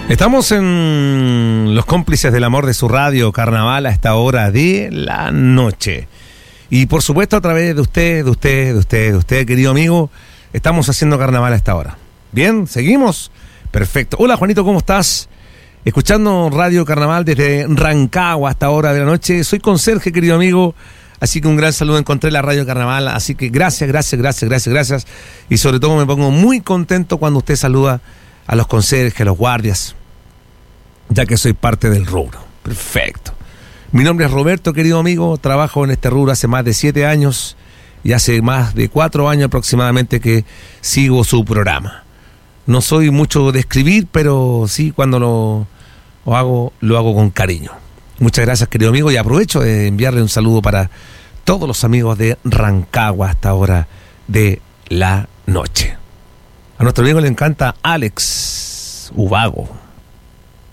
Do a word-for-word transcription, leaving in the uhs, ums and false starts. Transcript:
Estamos en los cómplices del amor de su radio Carnaval a esta hora de la noche. Y por supuesto a través de usted, de usted, de usted, de usted, querido amigo, estamos haciendo Carnaval a esta hora. ¿Bien? ¿Seguimos? Perfecto. Hola Juanito, ¿cómo estás? Escuchando Radio Carnaval desde Rancagua a esta hora de la noche. Soy conserje, querido amigo, así que un gran saludo. Encontré la Radio Carnaval, así que gracias, gracias, gracias, gracias, gracias. Y sobre todo me pongo muy contento cuando usted saluda a los conserjes, a los guardias, ya que soy parte del rubro. Perfecto. Mi nombre es Roberto, querido amigo, trabajo en este rubro hace más de siete años y hace más de cuatro años aproximadamente que sigo su programa. No soy mucho de escribir, pero sí, cuando lo, lo hago, lo hago con cariño. Muchas gracias, querido amigo, y aprovecho de enviarle un saludo para todos los amigos de Rancagua a esta hora de la noche. A nuestro amigo le encanta Alex Ubago.